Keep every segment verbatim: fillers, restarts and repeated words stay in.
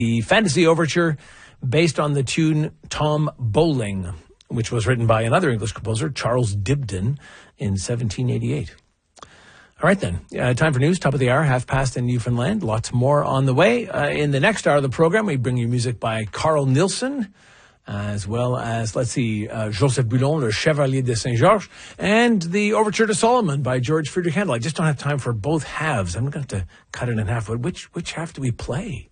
The fantasy overture based on the tune Tom Bowling, which was written by another English composer, Charles Dibdin, in seventeen eighty-eight. All right, then. Uh, time for news, top of the hour, half past in Newfoundland. Lots more on the way. Uh, in the next hour of the program, we bring you music by Carl Nielsen, as well as, let's see, uh, Joseph Boulon, Le Chevalier de Saint-Georges, and the Overture to Solomon by George Friedrich Handel. I just don't have time for both halves. I'm going to have to cut it in half. But which, which half do we play?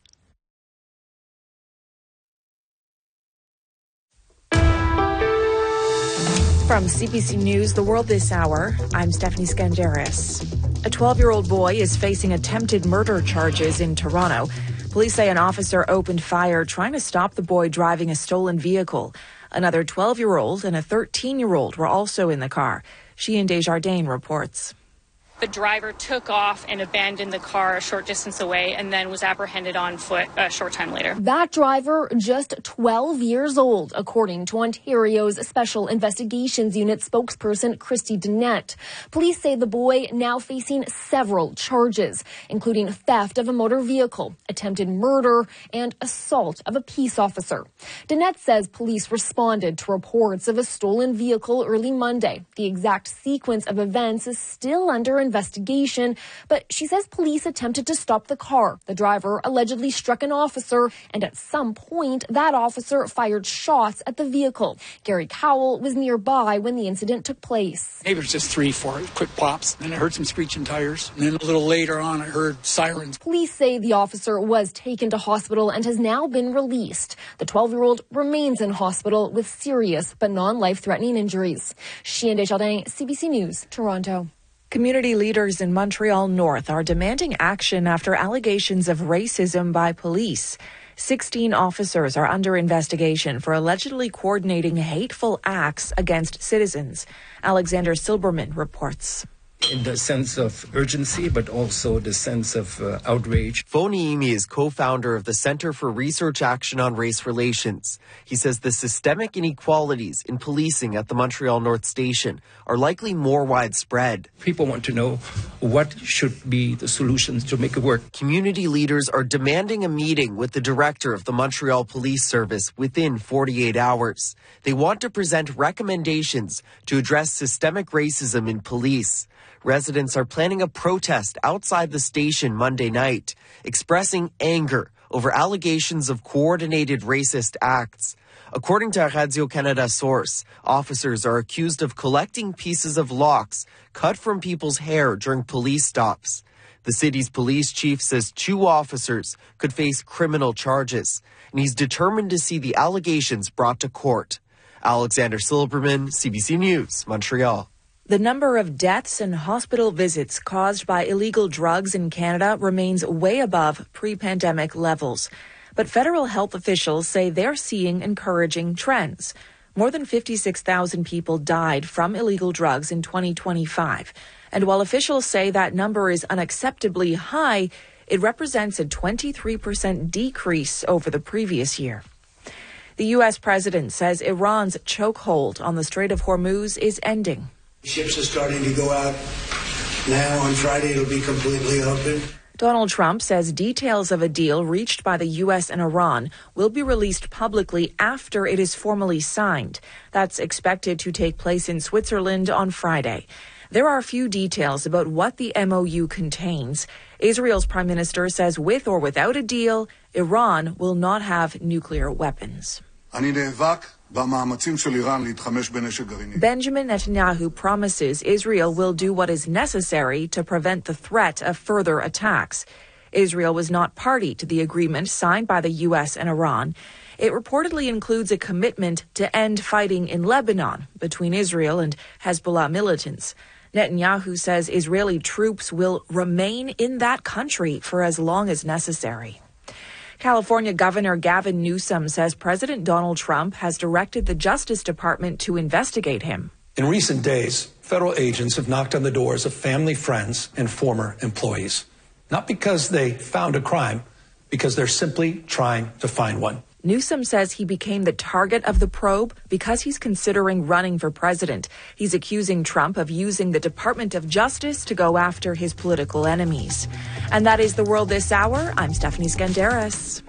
From C B C News, The World This Hour, I'm Stephanie Skandaris. A twelve-year-old boy is facing attempted murder charges in Toronto. Police say an officer opened fire trying to stop the boy driving a stolen vehicle. Another twelve-year-old and a thirteen-year-old were also in the car. Sheehan Desjardins reports. The driver took off and abandoned the car a short distance away and then was apprehended on foot a short time later. That driver, just twelve years old, according to Ontario's Special Investigations Unit spokesperson Christy Dennett. Police say the boy now facing several charges, including theft of a motor vehicle, attempted murder, and assault of a peace officer. Dennett says police responded to reports of a stolen vehicle early Monday. The exact sequence of events is still under investigation, but she says police attempted to stop the car. The driver allegedly struck an officer, and at some point, that officer fired shots at the vehicle. Gary Cowell was nearby when the incident took place. Maybe it was just three, four quick pops. Then I heard some screeching tires. And then a little later on, I heard sirens. Police say the officer was taken to hospital and has now been released. The twelve-year-old remains in hospital with serious but non-life-threatening injuries. Sheehan Desjardins, C B C News, Toronto. Community leaders in Montreal North are demanding action after allegations of racism by police. Sixteen officers are under investigation for allegedly coordinating hateful acts against citizens. Alexander Silberman reports. In the sense of urgency, but also the sense of uh, outrage. Foniimi is co-founder of the Center for Research Action on Race Relations. He says the systemic inequalities in policing at the Montreal North Station are likely more widespread. People want to know what should be the solutions to make it work. Community leaders are demanding a meeting with the director of the Montreal Police Service within forty-eight hours. They want to present recommendations to address systemic racism in police. Residents are planning a protest outside the station Monday night, expressing anger over allegations of coordinated racist acts. According to a Radio-Canada source, officers are accused of collecting pieces of locks cut from people's hair during police stops. The city's police chief says two officers could face criminal charges, and he's determined to see the allegations brought to court. Alexander Silberman, C B C News, Montreal. The number of deaths and hospital visits caused by illegal drugs in Canada remains way above pre-pandemic levels. But federal health officials say they're seeing encouraging trends. More than fifty-six thousand people died from illegal drugs in twenty twenty-five. And while officials say that number is unacceptably high, it represents a twenty-three percent decrease over the previous year. The U S president says Iran's chokehold on the Strait of Hormuz is ending. Ships are starting to go out now. On Friday, it'll be completely open. Donald Trump says details of a deal reached by the U S and Iran will be released publicly after it is formally signed. That's expected to take place in Switzerland on Friday. There are few details about what the M O U contains. Israel's prime minister says with or without a deal, Iran will not have nuclear weapons. Benjamin Netanyahu promises Israel will do what is necessary to prevent the threat of further attacks. Israel was not party to the agreement signed by the U S and Iran. It reportedly includes a commitment to end fighting in Lebanon between Israel and Hezbollah militants. Netanyahu says Israeli troops will remain in that country for as long as necessary. California Governor Gavin Newsom says President Donald Trump has directed the Justice Department to investigate him. In recent days, federal agents have knocked on the doors of family, friends, and former employees. Not because they found a crime, because they're simply trying to find one. Newsom says he became the target of the probe because he's considering running for president. He's accusing Trump of using the Department of Justice to go after his political enemies. And that is The World This Hour. I'm Stephanie Skandaris.